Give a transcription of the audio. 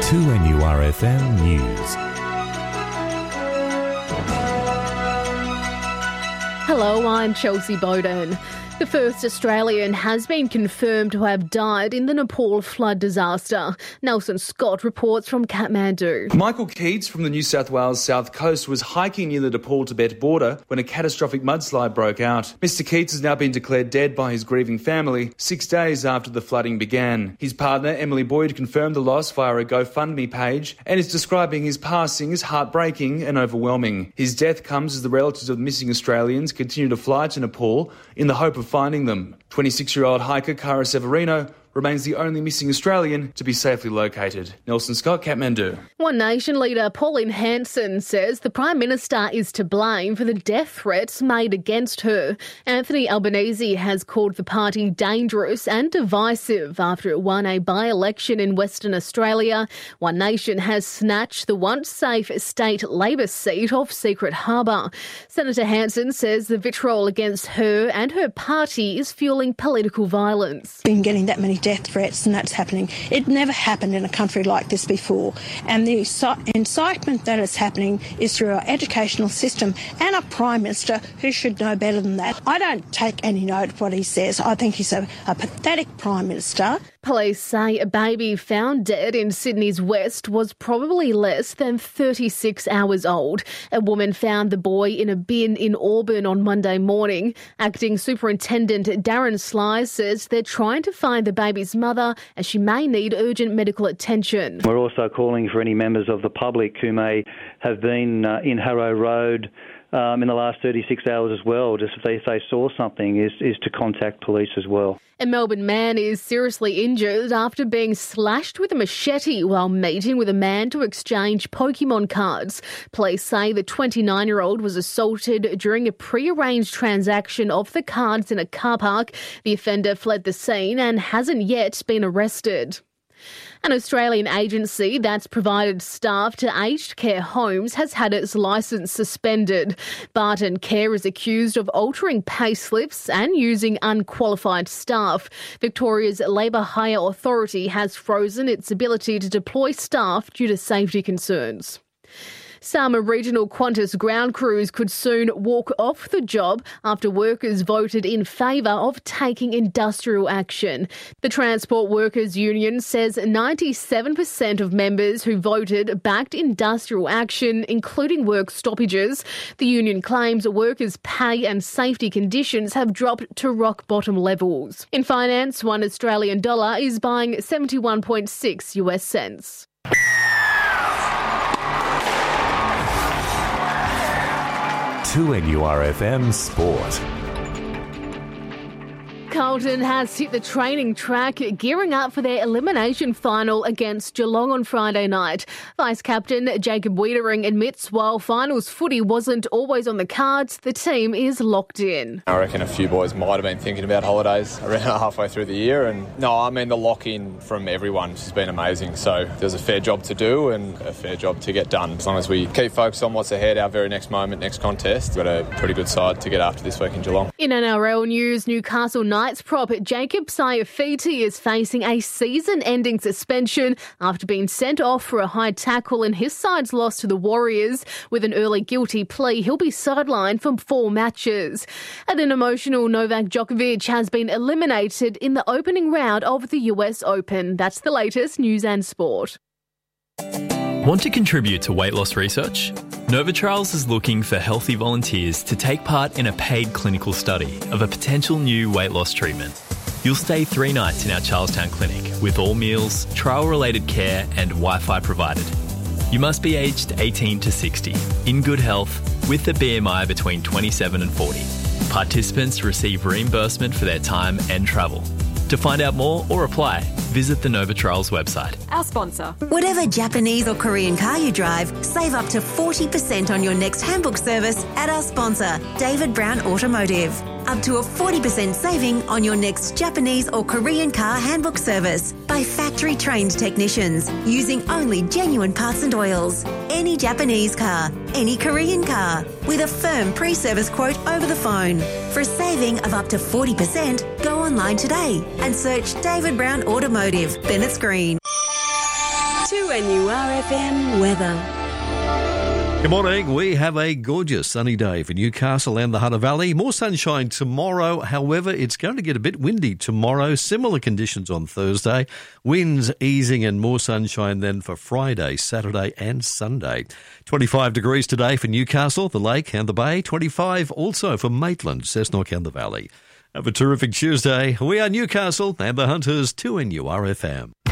2NURFM News. Hello, I'm Chelsea Bowden. The first Australian has been confirmed to have died in the Nepal flood disaster. Nelson Scott reports from Kathmandu. Michael Keats from the New South Wales south coast was hiking near the Nepal-Tibet border when a catastrophic mudslide broke out. Mr Keats has now been declared dead by his grieving family 6 days after the flooding began. His partner, Emily Boyd, confirmed the loss via a GoFundMe page and is describing his passing as heartbreaking and overwhelming. His death comes as the relatives of the missing Australians continue to fly to Nepal in the hope of finding them. 26-year-old hiker Cara Severino remains the only missing Australian to be safely located. Nelson Scott, Kathmandu. One Nation leader Pauline Hanson says the Prime Minister is to blame for the death threats made against her. Anthony Albanese has called the party dangerous and divisive after it won a by-election in Western Australia. One Nation has snatched the once safe state Labor seat off Secret Harbour. Senator Hanson says the vitriol against her and her party is fueling political violence. Been getting that many death threats, and that's happening. It never happened in a country like this before. And the incitement that is happening is through our educational system and a Prime Minister who should know better than that. I don't take any note of what he says. I think he's a pathetic Prime Minister. Police say a baby found dead in Sydney's west was probably less than 36 hours old. A woman found the boy in a bin in Auburn on Monday morning. Acting Superintendent Darren Sly says they're trying to find the baby's mother as she may need urgent medical attention. We're also calling for any members of the public who may have been in Harrow Road in the last 36 hours as well, just if they saw something, is to contact police as well. A Melbourne man is seriously injured after being slashed with a machete while meeting with a man to exchange Pokemon cards. Police say the 29-year-old was assaulted during a pre-arranged transaction of the cards in a car park. The offender fled the scene and hasn't yet been arrested. An Australian agency that's provided staff to aged care homes has had its licence suspended. Barton Care is accused of altering pay slips and using unqualified staff. Victoria's Labour Hire Authority has frozen its ability to deploy staff due to safety concerns. Some regional Qantas ground crews could soon walk off the job after workers voted in favour of taking industrial action. The Transport Workers Union says 97% of members who voted backed industrial action, including work stoppages. The union claims workers' pay and safety conditions have dropped to rock-bottom levels. In finance, $1 Australian is buying 71.6 US cents. NURFM Sport. Carlton has hit the training track, gearing up for their elimination final against Geelong on Friday night. Vice-captain Jacob Wiedering admits while finals footy wasn't always on the cards, the team is locked in. I reckon a few boys might have been thinking about holidays around halfway through the year. And no, I mean the lock-in from everyone has been amazing. So there's a fair job to do and a fair job to get done. As long as we keep focused on what's ahead, our very next moment, next contest, we've got a pretty good side to get after this week in Geelong. In NRL news, Newcastle Knights prop Jacob Saifiti is facing a season-ending suspension after being sent off for a high tackle in his side's loss to the Warriors. With an early guilty plea, he'll be sidelined from 4 matches. And an emotional Novak Djokovic has been eliminated in the opening round of the US Open. That's the latest news and sport. Want to contribute to weight loss research? Novitrials is looking for healthy volunteers to take part in a paid clinical study of a potential new weight loss treatment. You'll stay 3 nights in our Charlestown clinic with all meals, trial-related care and Wi-Fi provided. You must be aged 18 to 60, in good health, with a BMI between 27 and 40. Participants receive reimbursement for their time and travel. To find out more or apply, visit the Novitrials website. Our sponsor. Whatever Japanese or Korean car you drive, save up to 40% on your next handbook service at our sponsor, David Brown Automotive. Up to a 40% saving on your next Japanese or Korean car handbook service by factory-trained technicians using only genuine parts and oils. Any Japanese car, any Korean car, with a firm pre-service quote over the phone. For a saving of up to 40%, go online today and search David Brown Automotive, Bennett's Green. 2NURFM weather. Good morning. We have a gorgeous sunny day for Newcastle and the Hunter Valley. More sunshine tomorrow. However, it's going to get a bit windy tomorrow. Similar conditions on Thursday. Winds easing and more sunshine then for Friday, Saturday and Sunday. 25 degrees today for Newcastle, the Lake and the Bay. 25 also for Maitland, Cessnock and the Valley. Have a terrific Tuesday. We are Newcastle and the Hunters, 2NURFM.